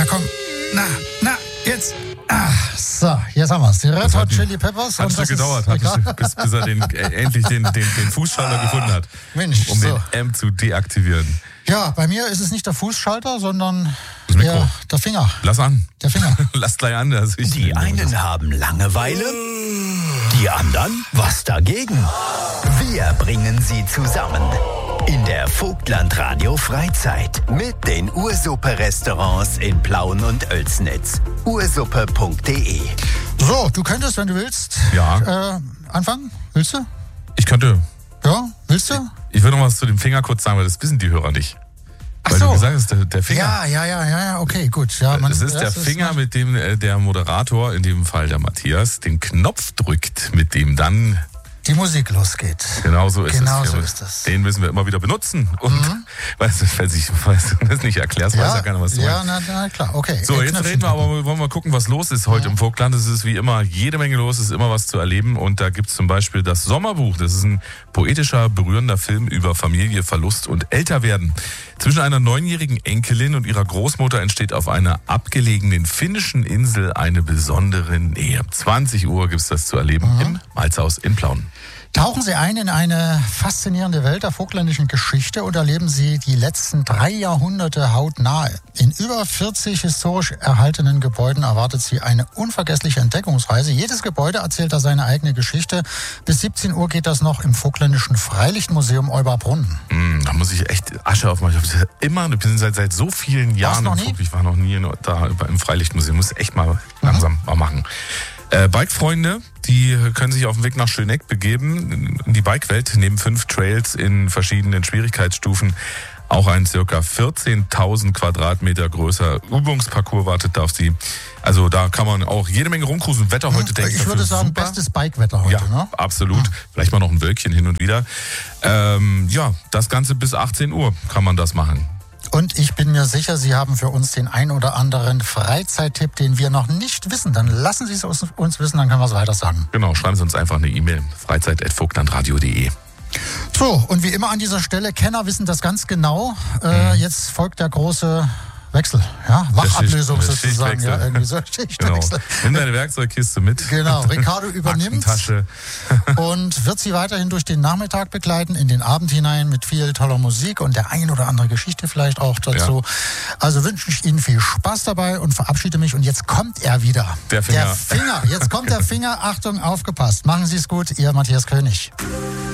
Na komm, jetzt. So, jetzt haben wir es. Die Red Hot Chili Peppers. Hat es gedauert, bis er endlich den Fußschalter gefunden hat, Mensch, um den Amp zu deaktivieren. Ja, bei mir ist es nicht der Fußschalter, sondern das Mikro. Der Finger. Lass an. Der Finger. Lass gleich an. Die einen haben Langeweile, die anderen was dagegen. Wir bringen sie zusammen. In der Vogtland Radio Freizeit mit den Ursuppe-Restaurants in Plauen und Oelsnitz. ursuppe.de. So, du könntest, wenn du willst, anfangen. Willst du? Ich könnte. Ja, willst du? Ich würde noch was zu dem Finger kurz sagen, weil das wissen die Hörer nicht. Weil du gesagt hast, der Finger. Ja, okay, gut. Ja, das ist der Finger, mit dem der Moderator, in dem Fall der Matthias, den Knopf drückt, mit dem dann die Musik losgeht. Genau so ist so es. ist es. Den müssen wir immer wieder benutzen. Und wenn du das nicht erklärst, weiß ja keiner, was du meinst. Na klar, okay. So, jetzt reden wir aber, wollen wir gucken, was los ist heute im Vogtland. Es ist wie immer jede Menge los, es ist immer was zu erleben. Und da gibt es zum Beispiel das Sommerbuch. Das ist ein poetischer, berührender Film über Familie, Verlust und Älterwerden. Zwischen einer 9-jährigen Enkelin und ihrer Großmutter entsteht auf einer abgelegenen finnischen Insel eine besondere Nähe. 20 Uhr gibt es das zu erleben im Malzhaus in Plauen. Tauchen Sie ein in eine faszinierende Welt der vogtländischen Geschichte und erleben Sie die letzten 3 Jahrhunderte hautnah. In über 40 historisch erhaltenen Gebäuden erwartet Sie eine unvergessliche Entdeckungsreise. Jedes Gebäude erzählt da seine eigene Geschichte. Bis 17 Uhr geht das noch im vogtländischen Freilichtmuseum Euberbrunn. Da muss ich echt Asche aufmachen. Ich bin seit so vielen Jahren im Vogtland. Ich war noch nie da im Freilichtmuseum. Muss echt mal langsam mal machen. Bike-Freunde, die können sich auf den Weg nach Schöneck begeben, in die Bikewelt, neben 5 Trails in verschiedenen Schwierigkeitsstufen. Auch ein ca. 14.000 Quadratmeter größer Übungsparcours wartet auf Sie. Also da kann man auch jede Menge rumcruisen. Wetter heute, denke ich. Ich würde sagen, super. Bestes Bikewetter heute, ja, ne? Absolut. Vielleicht mal noch ein Wölkchen hin und wieder. Das Ganze bis 18 Uhr kann man das machen. Und ich bin mir sicher, Sie haben für uns den ein oder anderen Freizeittipp, den wir noch nicht wissen. Dann lassen Sie es uns wissen, dann können wir es weiter sagen. Genau, schreiben Sie uns einfach eine E-Mail. freizeit@vogtlandradio.de. So, und wie immer an dieser Stelle, Kenner wissen das ganz genau. Jetzt folgt der große Wechsel, ja, Wachablösung sozusagen, ja, irgendwie so Schichtwechsel. Genau. Nimm deine Werkzeugkiste mit. Genau, Ricardo übernimmt Aktentasche. und wird Sie weiterhin durch den Nachmittag begleiten, in den Abend hinein mit viel toller Musik und der ein oder andere Geschichte vielleicht auch dazu. Ja. Also wünsche ich Ihnen viel Spaß dabei und verabschiede mich. Und jetzt kommt er wieder. Der Finger. Jetzt kommt der Finger. Achtung, aufgepasst. Machen Sie es gut, Ihr Matthias König.